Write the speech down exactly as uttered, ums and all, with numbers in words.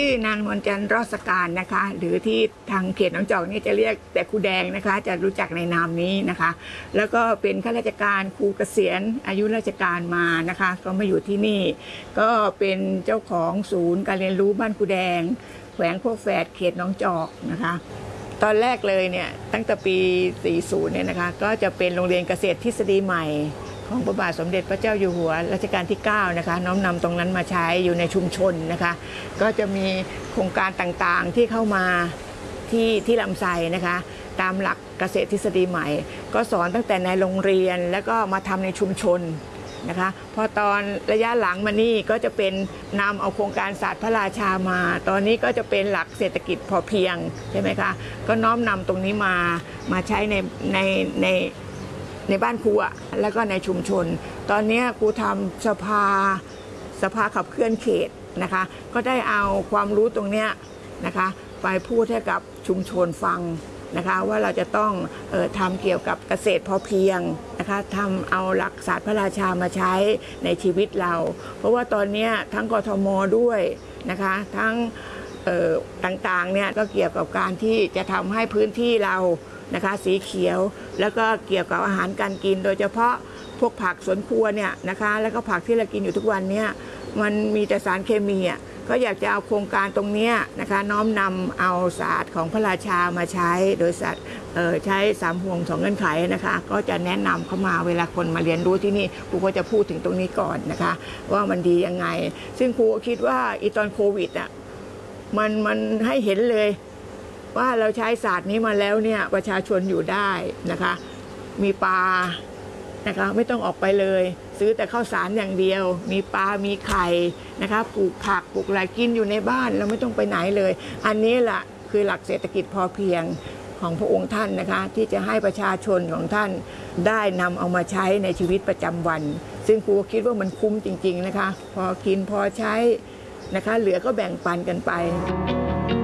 อนางนวลจันทร์รอดสการนะคะหรือที่ทางเขตหนองจอกนี่จะเรียกแต่ครูแดงนะคะจะรู้จักในนามนี้นะคะแล้วก็เป็นข้าราชการครูเกษียณอายุราชการมานะคะก็มาอยู่ที่นี่ก็เป็นเจ้าของศูนย์การเรียนรู้บ้านครูแดงแขวงโคกแฝดเขตหนองจอกนะคะตอนแรกเลยเนี่ยตั้งแต่ปีสี่สิบเนี่ยนะคะก็จะเป็นโรงเรียนเกษตรทฤษฎีใหม่ของพระบาทสมเด็จพระเจ้าอยู่หัวรัชกาลที่เก้านะคะน้อมนำตรงนั้นมาใช้อยู่ในชุมชนนะคะก็จะมีโครงการต่างๆที่เข้ามาที่ที่ลำไส้นะคะตามหลักเกษตรทฤษฎีใหม่ก็สอนตั้งแต่ในโรงเรียนแล้วก็มาทำในชุมชนนะคะพอตอนระยะหลังมานี่ก็จะเป็นนำเอาโครงการศาสตร์พระราชามาตอนนี้ก็จะเป็นหลักเศรษฐกิจพอเพียงใช่ไหมคะก็น้อมนำตรงนี้มามาใช้ในในในในบ้านครูแล้วก็ในชุมชนตอนนี้ครูทำสภาสภาขับเคลื่อนเขตนะคะก็ได้เอาความรู้ตรงนี้นะคะไปพูดให้กับชุมชนฟังนะคะว่าเราจะต้องเอ่อทำเกี่ยวกับเกษตรพอเพียงนะคะทำเอาหลักศาสตร์พระราชามาใช้ในชีวิตเราเพราะว่าตอนนี้ทั้งกทมด้วยนะคะทั้งเอ่อต่างๆเนี่ยก็เกี่ยวกับการที่จะทำให้พื้นที่เรานะคะสีเขียวแล้วก็เกี่ยวกับอาหารการกินโดยเฉพาะพวกผักสวนครัวเนี่ยนะคะแล้วก็ผักที่เรากินอยู่ทุกวันเนี่ยมันมีแต่สารเคมีอ่ะก็อยากจะเอาโครงการตรงนี้นะคะน้อมนำเอาศาสตร์ของพระราชามาใช้โดยสัตว์ใช้สามห่วงสองเงื่อนไขนะคะก็จะแนะนำเข้ามาเวลาคนมาเรียนรู้ที่นี่ครูก็จะพูดถึงตรงนี้ก่อนนะคะว่ามันดียังไงซึ่งครูคิดว่าอีตอนโควิดอ่ะมันมันให้เห็นเลยว่าเราใช้ศาสตร์นี้มาแล้วเนี่ยประชาชนอยู่ได้นะคะมีปลานะคะไม่ต้องออกไปเลยซื้อแต่ข้าวสารอย่างเดียวมีปลามีไข่นะคะปลูกผักปลูกอะไรกินอยู่ในบ้านเราไม่ต้องไปไหนเลยอันนี้แหละคือหลักเศรษฐกิจพอเพียงของพระองค์ท่านนะคะที่จะให้ประชาชนของท่านได้นำเอามาใช้ในชีวิตประจำวันซึ่งครูคิดว่ามันคุ้มจริงๆนะคะพอกินพอใช้นะคะเหลือก็แบ่งปันกันไป